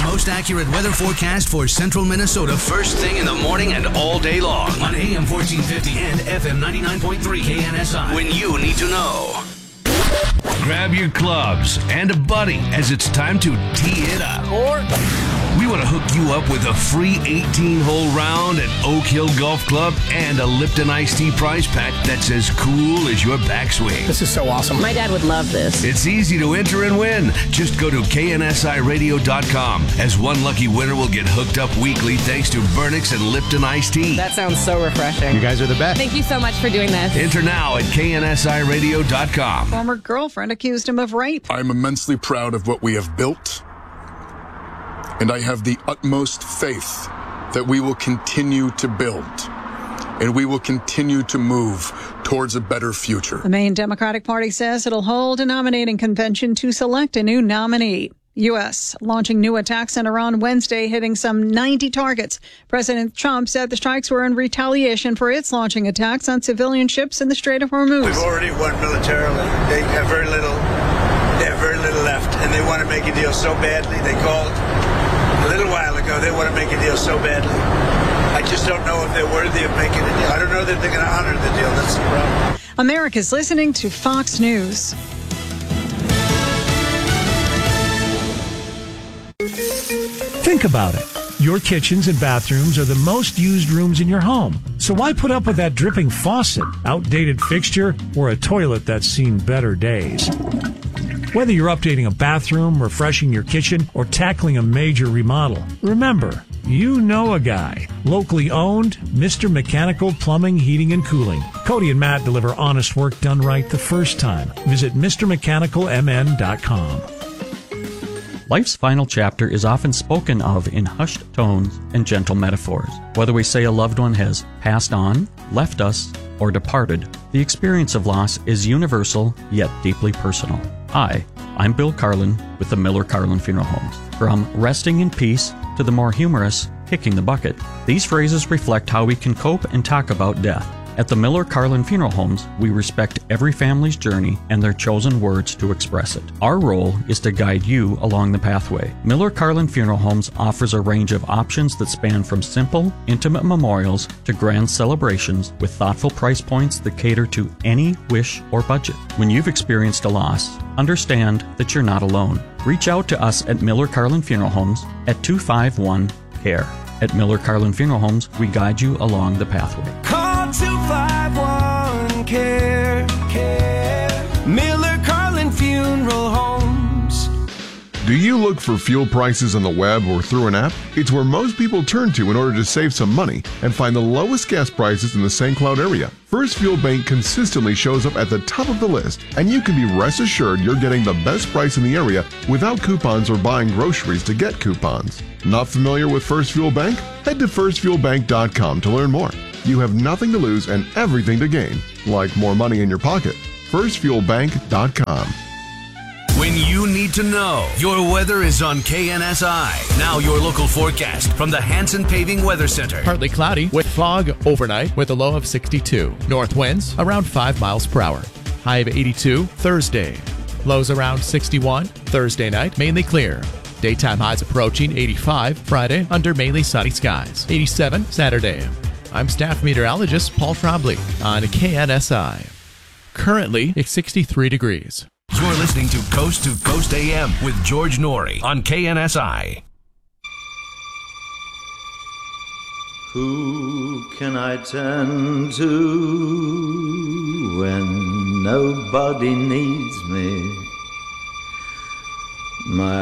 most accurate weather forecast for central Minnesota first thing in the morning and all day long on AM 1450 and FM 99.3 KNSI. When you need to know. Grab your clubs and a buddy as it's time to tee it up. Or we want to hook you up with a free 18-hole round at Oak Hill Golf Club and a Lipton Iced Tea prize pack that's as cool as your backswing. This is so awesome. My dad would love this. It's easy to enter and win. Just go to KNSIRadio.com, as one lucky winner will get hooked up weekly thanks to Burnix and Lipton Iced Tea. That sounds so refreshing. You guys are the best. Thank you so much for doing this. Enter now at KNSIRadio.com. Former girlfriend accused him of rape. I'm immensely proud of what we have built, and I have the utmost faith that we will continue to build, and we will continue to move towards a better future. The Maine Democratic Party says it'll hold a nominating convention to select a new nominee. U.S. launching new attacks in Iran Wednesday, hitting some 90 targets. President Trump said the strikes were in retaliation for its launching attacks on civilian ships in the Strait of Hormuz. We've already won militarily. They have very little left, and they want to make a deal so badly. They called a little while ago. They want to make a deal so badly. I just don't know if they're worthy of making a deal. I don't know that they're going to honor the deal. That's the problem. America's listening to Fox News. Think about it. Your kitchens and bathrooms are the most used rooms in your home. So why put up with that dripping faucet, outdated fixture, or a toilet that's seen better days? Whether you're updating a bathroom, refreshing your kitchen, or tackling a major remodel, remember, you know a guy. Locally owned, Mr. Mechanical Plumbing, Heating, and Cooling. Cody and Matt deliver honest work done right the first time. Visit MrMechanicalMN.com. Life's final chapter is often spoken of in hushed tones and gentle metaphors. Whether we say a loved one has passed on, left us, or departed, the experience of loss is universal yet deeply personal. Hi, I'm Bill Carlin with the Miller Carlin Funeral Homes. From resting in peace to the more humorous kicking the bucket, these phrases reflect how we can cope and talk about death. At the Miller Carlin Funeral Homes, we respect every family's journey and their chosen words to express it. Our role is to guide you along the pathway. Miller Carlin Funeral Homes offers a range of options that span from simple, intimate memorials to grand celebrations with thoughtful price points that cater to any wish or budget. When you've experienced a loss, understand that you're not alone. Reach out to us at Miller Carlin Funeral Homes at 251-CARE. At Miller Carlin Funeral Homes, we guide you along the pathway. Call 251-CARE. Miller Carlin Funeral Homes. Do you look for fuel prices on the web or through an app? It's where most people turn to in order to save some money and find the lowest gas prices in the St. Cloud area. First Fuel Bank consistently shows up at the top of the list, and you can be rest assured you're getting the best price in the area without coupons or buying groceries to get coupons. Not familiar with First Fuel Bank? Head to firstfuelbank.com to learn more. You have nothing to lose and everything to gain, like more money in your pocket. firstfuelbank.com. When you need to know, your weather is on KNSI. Now your local forecast from the Hanson Paving Weather Center. Partly cloudy with fog overnight with a low of 62. North winds around 5 miles per hour. High of 82 Thursday. Lows around 61 Thursday night, mainly clear. Daytime highs approaching 85 Friday under mainly sunny skies. 87 Saturday. I'm staff meteorologist Paul Trombley on KNSI. Currently, it's 63 degrees. You're listening to Coast AM with George Norrie on KNSI. Who can I turn to when nobody needs me? My